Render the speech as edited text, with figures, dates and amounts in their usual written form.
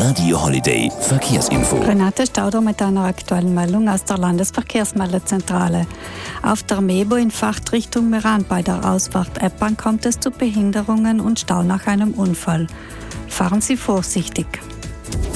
Radio Holiday Verkehrsinfo. Renate Stauder mit einer aktuellen Meldung aus der Landesverkehrsmeldezentrale. Auf der Mebo in Fahrtrichtung Meran bei der Ausfahrt Eppang kommt es zu Behinderungen und Stau nach einem Unfall. Fahren Sie vorsichtig.